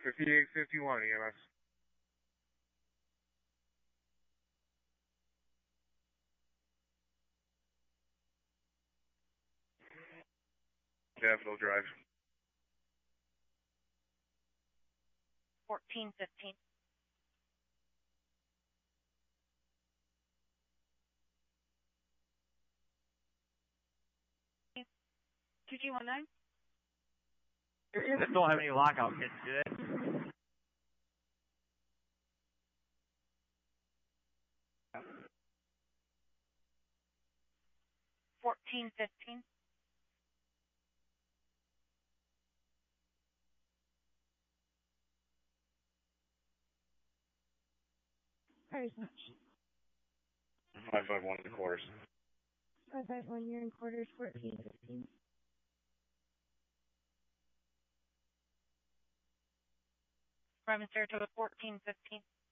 5851 EMS. Daffodil Drive. 1415. $2219. Your units don't have any lockout kits, do they? 1415. Very much. 551 in quarters. 551, you're in quarters, 1415. Private Saratoga 1415.